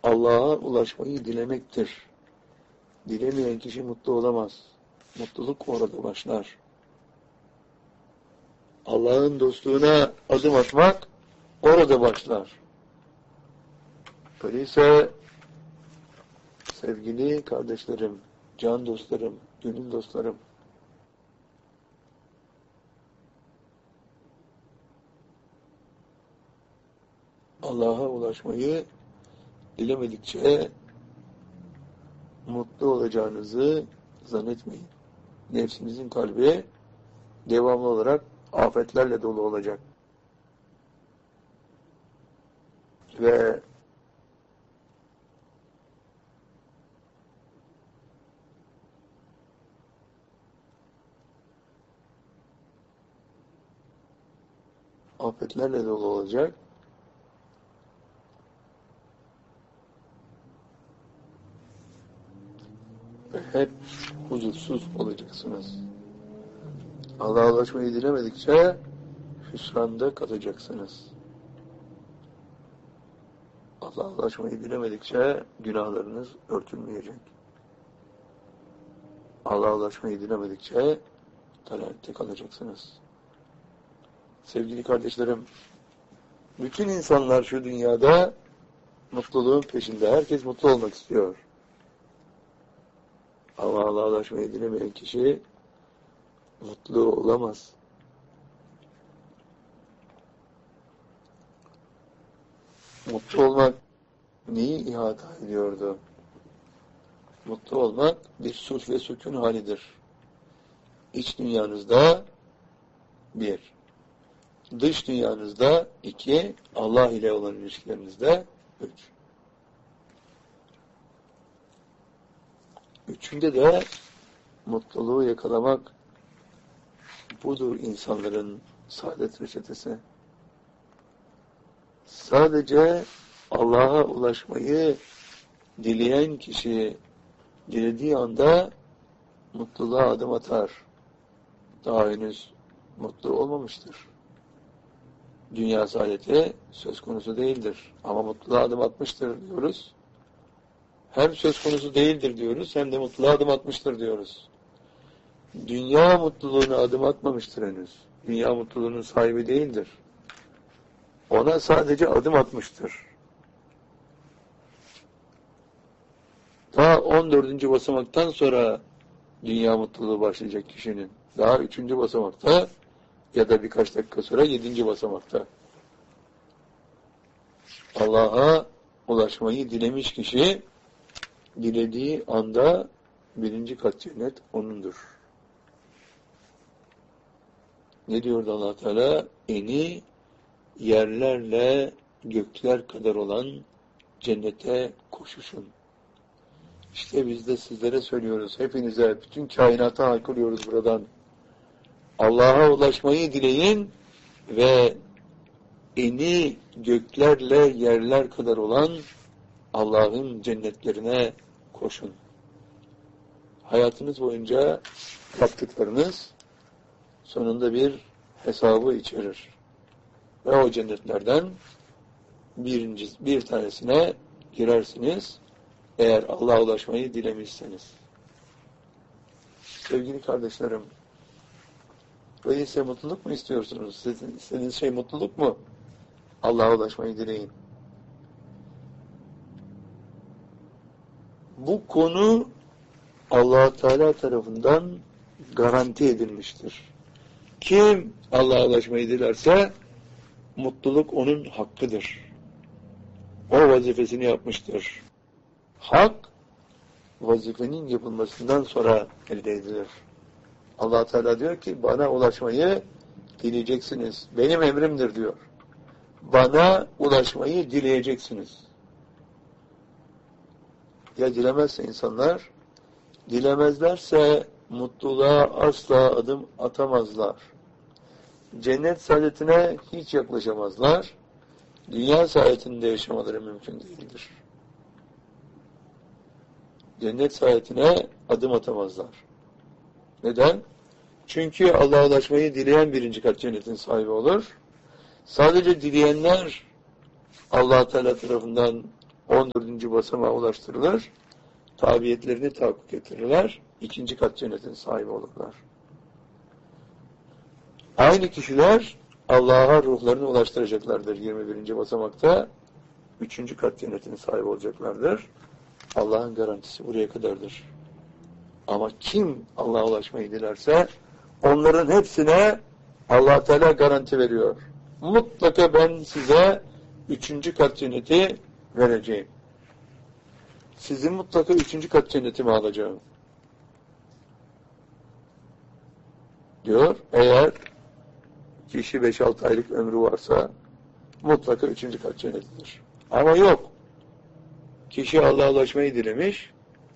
Allah'a ulaşmayı dilemektir. Dilemeyen kişi mutlu olamaz. Mutluluk orada başlar. Allah'ın dostluğuna adım atmak orada başlar. Öyleyse sevgili kardeşlerim, can dostlarım, gönül dostlarım, Allah'a ulaşmayı dilemedikçe mutlu olacağınızı zannetmeyin. Nefsinizin kalbi devamlı olarak afetlerle dolu olacak. Ve afetlerle dolu olacak. Ve hep huzursuz olacaksınız. Allah'a ulaşmayı dilemedikçe hüsranda kalacaksınız. Allah'a ulaşmayı dilemedikçe günahlarınız örtülmeyecek. Allah'a ulaşmayı dilemedikçe dalalette kalacaksınız. Sevgili kardeşlerim, bütün insanlar şu dünyada mutluluğun peşinde. Herkes mutlu olmak istiyor. Ama Allah'a ulaşmayı dilemeyen kişi mutlu olamaz. Mutlu olmak neyi ihata ediyordu? Mutlu olmak bir sulh ve sükun halidir. İç dünyanızda 1, dış dünyanızda 2, Allah ile olan ilişkilerinizde 3. Üçünde de mutluluğu yakalamak budur insanların saadet reçetesi. Sadece Allah'a ulaşmayı dileyen kişi dilediği anda mutluluğa adım atar. Daha henüz mutlu olmamıştır. Dünya saadeti söz konusu değildir. Ama mutluluğa adım atmıştır diyoruz. Hem söz konusu değildir diyoruz, hem de mutluluğa adım atmıştır diyoruz. Dünya mutluluğuna adım atmamıştır henüz. Dünya mutluluğunun sahibi değildir. Ona sadece adım atmıştır. Daha 14. basamaktan sonra dünya mutluluğu başlayacak kişinin. Daha 3. basamakta ya da birkaç dakika sonra 7. basamakta. Allah'a ulaşmayı dilemiş kişi dilediği anda 1. kat cennet O'nundur. Ne diyordu Allah Teala? Eni yerlerle gökler kadar olan cennete koşuşun. İşte biz de sizlere söylüyoruz, hepinize, bütün kainata haykırıyoruz buradan. Allah'a ulaşmayı dileyin ve eni göklerle yerler kadar olan Allah'ın cennetlerine koşun. Hayatınız boyunca yaptıklarınız sonunda bir hesabı içerir. Ve o cennetlerden bir tanesine girersiniz eğer Allah'a ulaşmayı dilemişseniz. Sevgili kardeşlerim, öyleyse mutluluk mu istiyorsunuz? Sizin istediğiniz şey mutluluk mu? Allah'a ulaşmayı dileyin. Bu konu Allah Teala tarafından garanti edilmiştir. Kim Allah'a ulaşmayı dilerse mutluluk onun hakkıdır. O vazifesini yapmıştır. Hak, vazifenin yapılmasından sonra elde edilir. Allah Teala diyor ki, bana ulaşmayı dileyeceksiniz. Benim emrimdir diyor. Bana ulaşmayı dileyeceksiniz. Ya dilemezse insanlar, dilemezlerse mutluluğa asla adım atamazlar. Cennet saadetine hiç yaklaşamazlar. Dünya saadetinde yaşamaları mümkün değildir. Cennet saadetine adım atamazlar. Neden? Çünkü Allah'a ulaşmayı dileyen 1. kat cennetin sahibi olur. Sadece dileyenler Allah Teala tarafından 14. basamağa ulaştırılır. Tabiyetlerini tahakkuk getirirler. 2. kat cennetin sahibi olurlar. Aynı kişiler Allah'a ruhlarını ulaştıracaklardır 21. basamakta. 3. kat cennetin sahibi olacaklardır. Allah'ın garantisi buraya kadardır. Ama kim Allah'a ulaşmayı dilerse onların hepsine Allah Teala garanti veriyor. Mutlaka ben size 3. kat cenneti vereceğim. Sizin mutlaka 3. kat cennetimi alacağım. Diyor. Eğer kişi 5-6 aylık ömrü varsa mutlaka 3. kat cennetidir. Ama yok. Kişi Allah'a ulaşmayı dilemiş.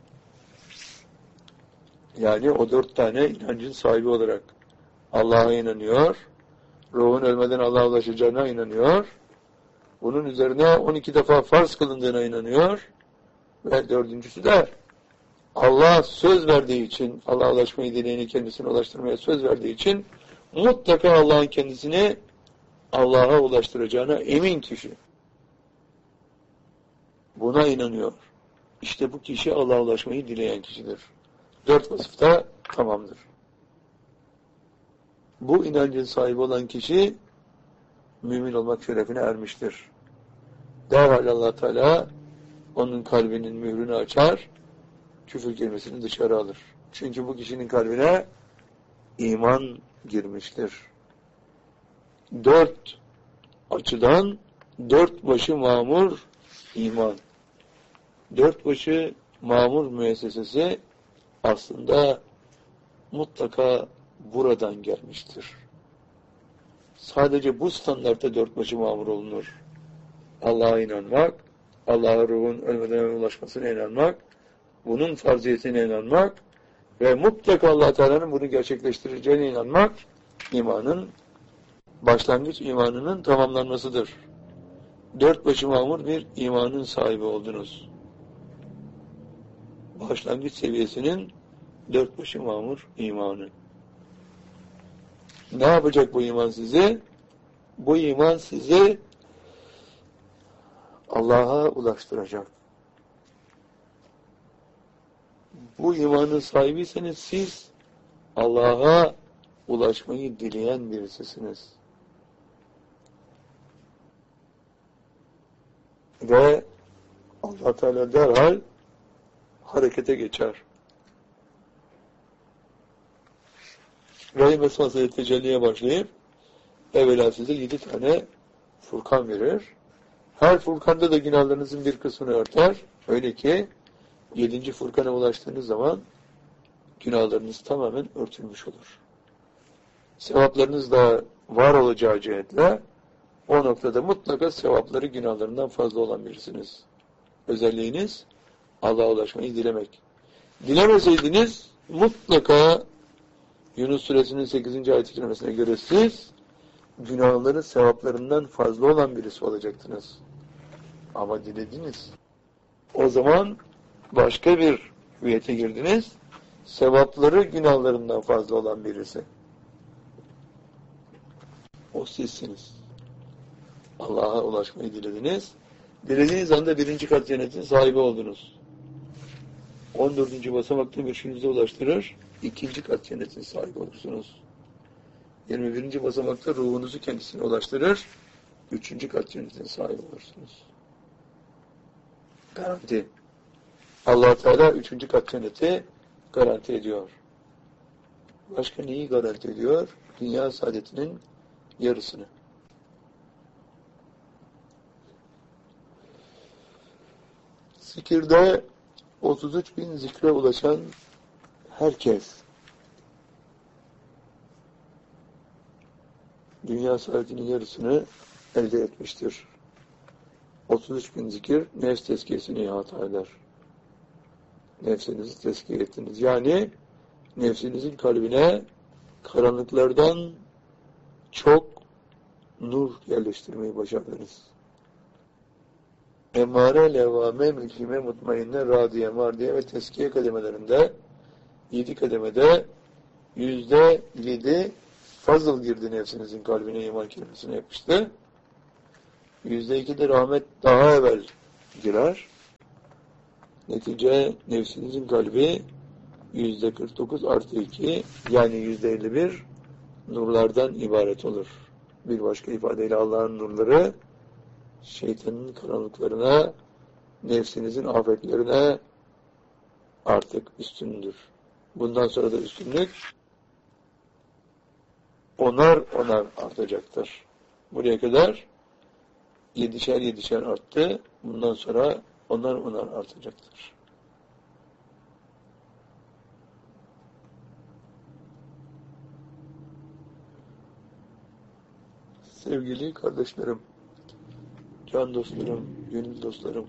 Yani o 4 tane inancın sahibi olarak Allah'a inanıyor. Ruhun ölmeden Allah'a ulaşacağına inanıyor. Bunun üzerine 12 defa farz kılındığına inanıyor. Ve 4.'sü de Allah söz verdiği için, Allah'a ulaşmayı dileyeni kendisine ulaştırmaya söz verdiği için mutlaka Allah'ın kendisini Allah'a ulaştıracağına emin kişi. Buna inanıyor. İşte bu kişi Allah'a ulaşmayı dileyen kişidir. 4 vasıfta tamamdır. Bu inancın sahibi olan kişi mümin olmak şerefine ermiştir. Derhal Allah Teala onun kalbinin mührünü açar, küfür kelimesini dışarı alır. Çünkü bu kişinin kalbine iman girmiştir. 4 açıdan 4 başı mamur iman. 4 başı mamur müessesesi aslında mutlaka buradan gelmiştir. Sadece bu standartta 4 başı mamur olunur. Allah'a inanmak, Allah'a ruhun ölmeden ulaşmasına inanmak, bunun farziyetine inanmak ve mutlaka Allah Teala'nın bunu gerçekleştireceğine inanmak imanın başlangıç imanının tamamlanmasıdır. 4 başı mamur bir imanın sahibi oldunuz. Başlangıç seviyesinin 4 başı mamur imanı. Ne yapacak bu iman size? Bu iman sizi Allah'a ulaştıracak. Bu imanın sahibiyseniz siz Allah'a ulaşmayı dileyen birisisiniz. Ve Allah Teala derhal harekete geçer. Rahim esmasıyla tecelliye başlayıp evvela size 7 tane furkan verir. Her furkanda da günahlarınızın bir kısmını örter. Öyle ki 7. furkana ulaştığınız zaman günahlarınız tamamen örtülmüş olur. Sevaplarınız da var olacağı cihetle o noktada mutlaka sevapları günahlarından fazla olan birisiniz. Özelliğiniz Allah'a ulaşmayı dilemek. Dilemeseydiniz mutlaka Yunus suresinin 8. ayet-i kerimesine göre siz günahları sevaplarından fazla olan birisi olacaktınız. Ama dilediniz. O zaman başka bir hüviyete girdiniz. Sevapları günahlarından fazla olan birisi. O sizsiniz. Allah'a ulaşmayı dilediniz. Dilediğiniz anda 1. kat cennetin sahibi oldunuz. 14. basamakta mürşidinize ulaştırır. 2. kat cennetin sahibi olursunuz. 21. basamakta ruhunuzu kendisine ulaştırır. 3. kat cennetin sahibi olursunuz. Garanti. Allah Teala 3. kat cenneti garanti ediyor. Başka neyi garanti ediyor? Dünya saadetinin yarısını. Zikirde 33.000 zikre ulaşan herkes dünya saadetinin yarısını elde etmiştir. 33.000 zikir nefs tezkiyesini ihata eder. Nefsinizi tezkiye ettiniz. Yani nefsinizin kalbine karanlıklardan çok nur yerleştirmeyi başardınız. Emmare, levvame, mülkime, mutmainne, radiye, mardiye ve teskiye kademelerinde 7 kademede %7 fazıl girdi nefsinizin kalbine iman kelimesine yapıştı. %2 de rahmet daha evvel girer. Netice nefsinizin kalbi %49 artı 2 yani %51 nurlardan ibaret olur. Bir başka ifadeyle Allah'ın nurları şeytanın karanlıklarına, nefsinizin afetlerine artık üstündür. Bundan sonra da üstünlük onar artacaktır. Buraya kadar 7'şer arttı. Bundan sonra onar artacaktır. Sevgili kardeşlerim, can dostlarım, gönül dostlarım,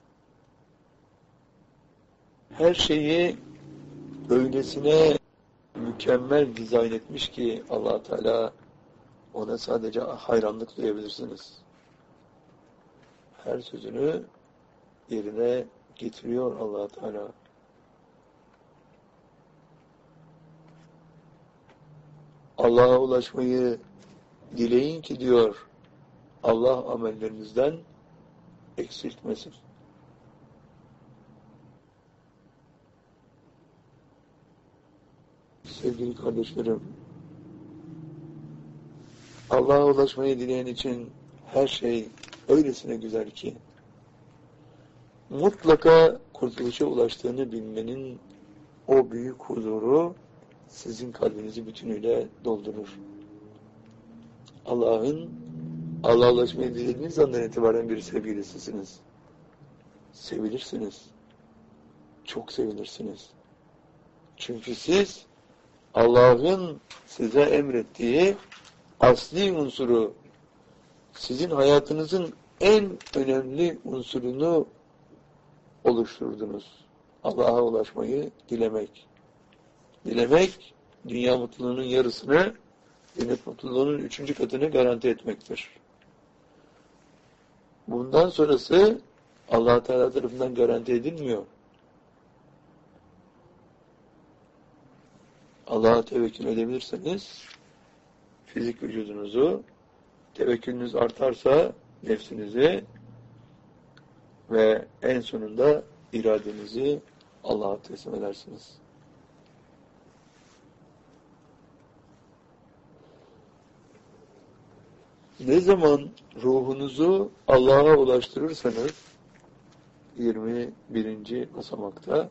her şeyi öylesine mükemmel dizayn etmiş ki Allah Teala, ona sadece hayranlık duyabilirsiniz. Her sözünü yerine getiriyor Allah Teala. Allah'a ulaşmayı dileyin ki diyor, Allah amellerinizden eksiltmesin. Sevgili kardeşlerim, Allah'a ulaşmayı dileyen için her şey öylesine güzel ki, mutlaka kurtuluşa ulaştığını bilmenin o büyük huzuru sizin kalbinizi bütünüyle doldurur. Allah'a ulaşmayı dilediğiniz andan itibaren bir sevgilisisiniz. Sevilirsiniz. Çok sevilirsiniz. Çünkü siz Allah'ın size emrettiği asli unsuru, sizin hayatınızın en önemli unsurunu oluşturdunuz. Allah'a ulaşmayı dilemek. Dilemek, dünya mutluluğunun yarısını, cennet mutluluğunun 3. katını garanti etmektir. Bundan sonrası Allah Teala tarafından garanti edilmiyor. Allah'a tevekkül edebilirseniz, fizik vücudunuzu, tevekkülünüz artarsa nefsinizi ve en sonunda iradenizi Allah'a teslim edersiniz. Ne zaman ruhunuzu Allah'a ulaştırırsanız 21. basamakta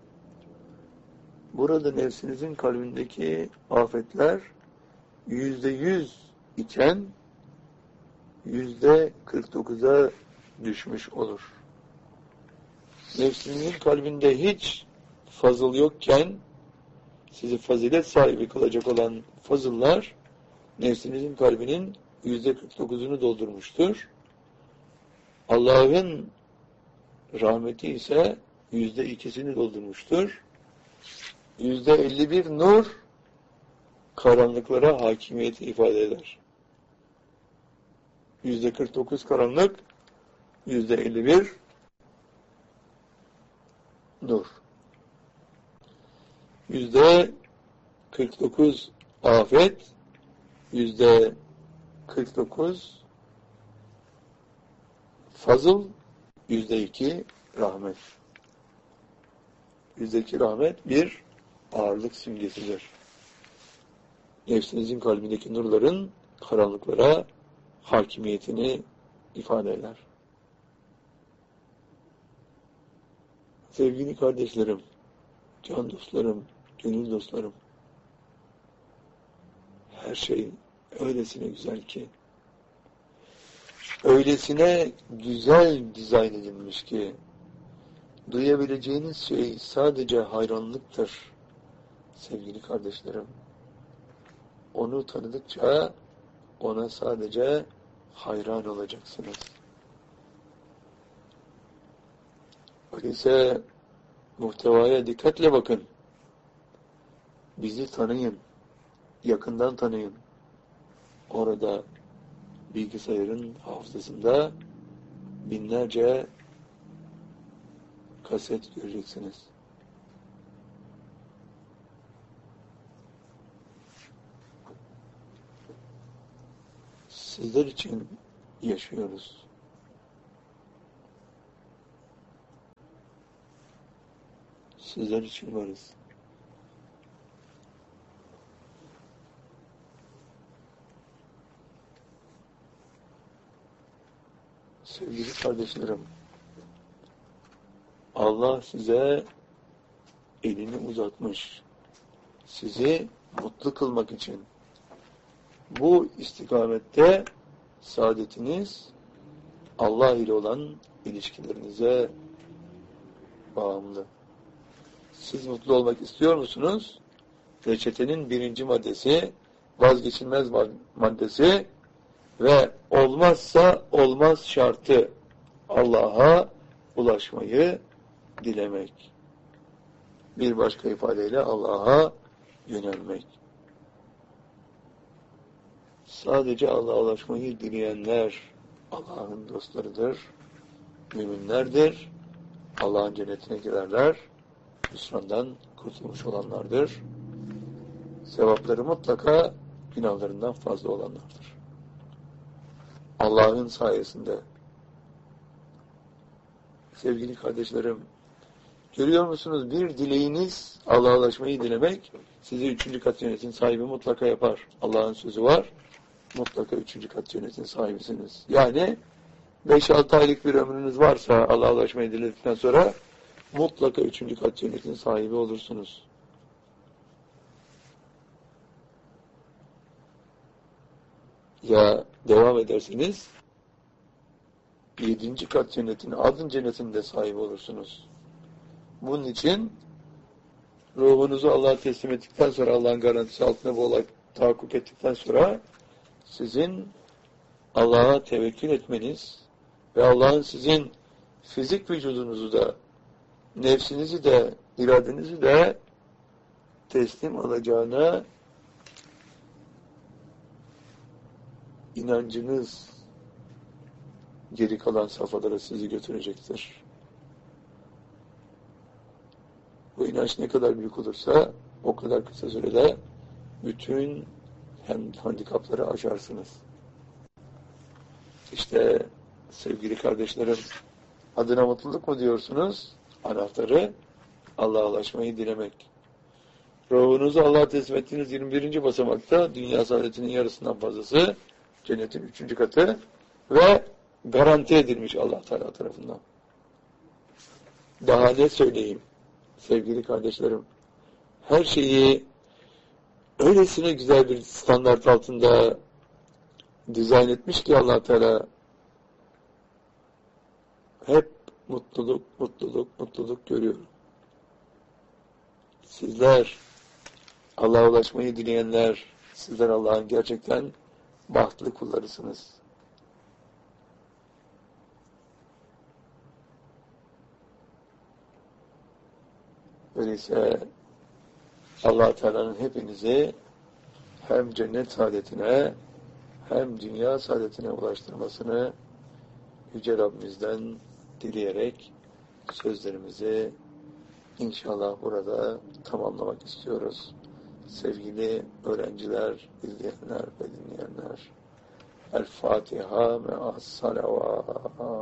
burada nefsinizin kalbindeki afetler %100 iken %49'a düşmüş olur. Nefsinizin kalbinde hiç fazıl yokken sizi fazilet sahibi kılacak olan fazıllar nefsinizin kalbinin %49'unu doldurmuştur. Allah'ın rahmeti ise %2'sini doldurmuştur. %51 nur karanlıklara hakimiyeti ifade eder. %49 karanlık, %51 nur. %49 afet, %49 fazıl, %2 rahmet. %2 rahmet bir ağırlık simgesidir. Nefsinizin kalbindeki nurların karanlıklara hakimiyetini ifade eder. Sevgili kardeşlerim, can dostlarım, gönül dostlarım, her şey öylesine güzel ki, öylesine güzel dizayn edilmiş ki, duyabileceğiniz şey sadece hayranlıktır sevgili kardeşlerim. Onu tanıdıkça ona sadece hayran olacaksınız. Öyleyse muhtevaya dikkatle bakın. Bizi tanıyın. Yakından tanıyın. Orada bilgisayarın hafızasında binlerce kaset göreceksiniz. Sizler için yaşıyoruz. Sizler için varız. Sevgili kardeşlerim, Allah size elini uzatmış. Sizi mutlu kılmak için. Bu istikamette saadetiniz Allah ile olan ilişkilerinize bağımlı. Siz mutlu olmak istiyor musunuz? Reçetenin 1. maddesi, vazgeçilmez maddesi ve olmazsa olmaz şartı Allah'a ulaşmayı dilemek. Bir başka ifadeyle Allah'a yönelmek. Sadece Allah'a ulaşmayı dileyenler Allah'ın dostlarıdır, müminlerdir, Allah'ın cennetine girerler, hüsrandan kurtulmuş olanlardır. Sevapları mutlaka günahlarından fazla olanlardır. Allah'ın sayesinde. Sevgili kardeşlerim, görüyor musunuz? Bir dileğiniz, Allah'a ulaşmayı dilemek, sizi 3. kat cennetin sahibi mutlaka yapar. Allah'ın sözü var, mutlaka 3. kat cennetin sahibisiniz. Yani 5-6 aylık bir ömrünüz varsa Allah'a ulaşmayı diledikten sonra mutlaka 3. kat cennetin sahibi olursunuz. Ya devam ederseniz 7. kat cennetin, adın cennetinde sahibi olursunuz. Bunun için ruhunuzu Allah'a teslim ettikten sonra, Allah'ın garantisi altına bu olay tahakkuk ettikten sonra sizin Allah'a tevekkül etmeniz ve Allah'ın sizin fizik vücudunuzu da, nefsinizi de, iradenizi de teslim alacağına inancınız geri kalan safhalara sizi götürecektir. Bu inanç ne kadar büyük olursa o kadar kısa sürede bütün handikapları aşarsınız. İşte sevgili kardeşlerim, adına mutluluk mu diyorsunuz? Anahtarı Allah'a ulaşmayı dilemek. Ruhunuzu Allah'a teslim ettiğiniz 21. basamakta dünya saadetinin yarısından fazlası cennetin 3. katı ve garanti edilmiş Allah Teala tarafından. Daha ne söyleyeyim sevgili kardeşlerim? Her şeyi öylesine güzel bir standart altında dizayn etmiş ki Allah Teala hep mutluluk, mutluluk, mutluluk görüyorum. Sizler Allah'a ulaşmayı dileyenler, sizler Allah'ın gerçekten bahtlı kullarısınız. Öyleyse Allah Teala'nın hepinizi hem cennet saadetine hem dünya saadetine ulaştırmasını Yüce Rabbimizden dileyerek sözlerimizi İnşallah burada tamamlamak istiyoruz. Sevgili öğrenciler, izleyenler ve dinleyenler. El Fatiha me'as salavat.